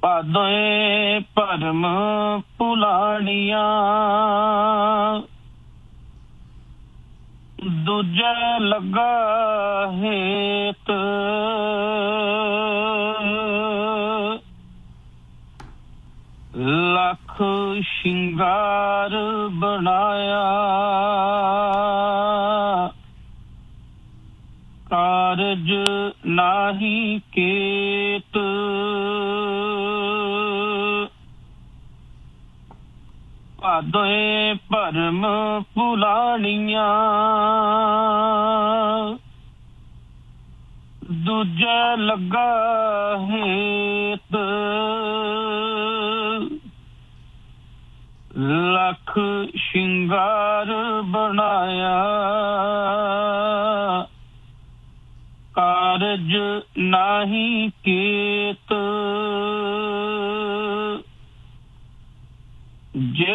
ਭਾਦੋਏ ਭਰਮ ਭੁਲਾਣੀਆਂ ਦੂਜੇ ਲੱਗਾ ਹੇਤ ਲੱਖ ਸ਼ਿੰਗਾਰ ਬਣਾਇਆ ਕਾਰਜ ਨਾਹੀ ਕੇਤ ਭਾਦੋਏ ਭਰਮ ਭੁਲਾਣੀਆਂ ਦੂਜੇ ਲੱਗਾ ਹੇਤ ਲੱਖ ਸ਼ਿੰਗਾਰ ਬਣਾਇਆ ਕਾਰਜ ਨਾਹੀ ਕੇਤ। ਜੇ